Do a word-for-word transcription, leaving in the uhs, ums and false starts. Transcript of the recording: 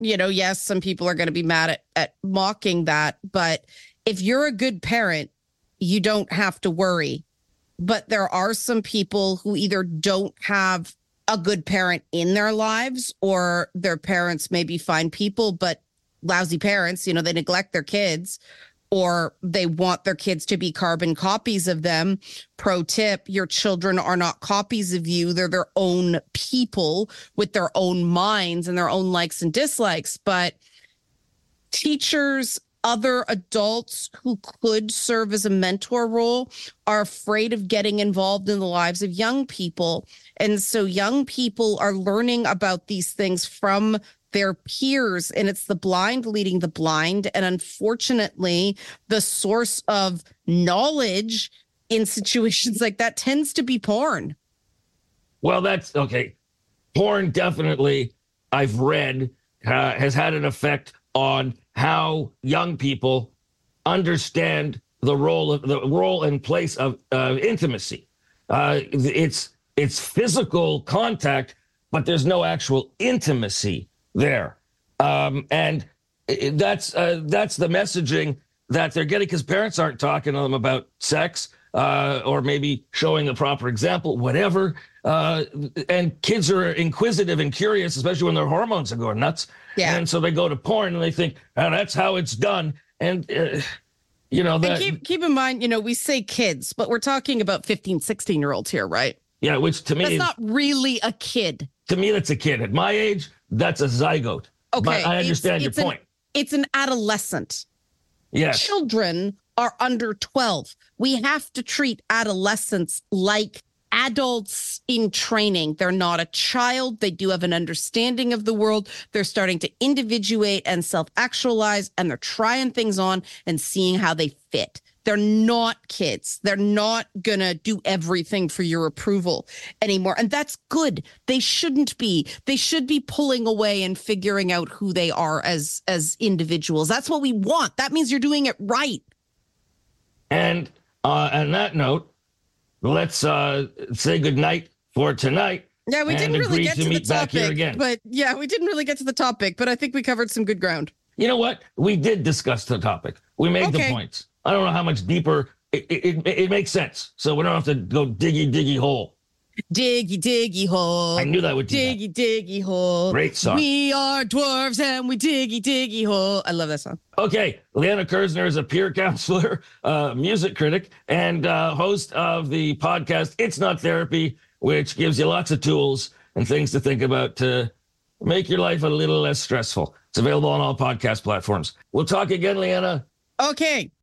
you know, yes, some people are going to be mad at, at mocking that. But if you're a good parent, you don't have to worry. But there are some people who either don't have a good parent in their lives, or their parents may be fine people, but lousy parents, you know, they neglect their kids, or they want their kids to be carbon copies of them. Pro tip, your children are not copies of you. They're their own people with their own minds and their own likes and dislikes. But teachers, other adults who could serve as a mentor role are afraid of getting involved in the lives of young people. And so young people are learning about these things from their peers, and it's the blind leading the blind. And unfortunately, the source of knowledge in situations like that tends to be porn. Well, that's okay. Porn definitely, I've read, uh, has had an effect on how young people understand the role of the role and place of uh, intimacy. Uh, it's it's physical contact, but there's no actual intimacy there, um, and it, that's uh, that's the messaging that they're getting, because parents aren't talking to them about sex, uh, or maybe showing a proper example, whatever. Uh, and kids are inquisitive and curious, especially when their hormones are going nuts. Yeah. And so they go to porn and they think, oh, that's how it's done. And, uh, you know, that. And keep, keep in mind, you know, we say kids, but we're talking about fifteen, sixteen year olds here, right? Yeah, which to me That's is not really a kid. To me, that's a kid. At my age, that's a zygote. Okay. But I understand it's, your it's point. An, it's an adolescent. Yes. Children are under twelve. We have to treat adolescents like adults in training. They're not a child. They do have an understanding of the world. They're starting to individuate and self-actualize, and they're trying things on and seeing how they fit. They're not kids. They're not going to do everything for your approval anymore. And that's good. They shouldn't be. They should be pulling away and figuring out who they are as, as individuals. That's what we want. That means you're doing it right. And uh, on that note, let's uh, say goodnight for tonight. Yeah, we didn't really get to, to the topic, again. but yeah, we didn't really get to the topic, but I think we covered some good ground. You know what? We did discuss the topic. We made Okay. the points. I don't know how much deeper. It, it, it makes sense. So we don't have to go diggy, diggy hole. Diggy, diggy hole. I knew that would do Diggy, that. diggy hole. Great song. We are dwarves and we diggy, diggy hole. I love that song. Okay. Leanna Kersner is a peer counselor, uh, music critic, and uh, host of the podcast It's Not Therapy, which gives you lots of tools and things to think about to make your life a little less stressful. It's available on all podcast platforms. We'll talk again, Leanna. Okay.